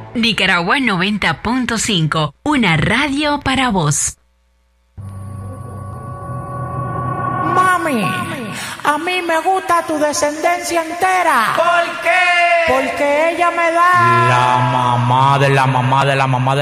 Nicaragua 90.5, una radio para vos. Mami, a mí me gusta tu descendencia entera. ¿Por qué? Porque ella me da La mamá de la mamá de la mamá de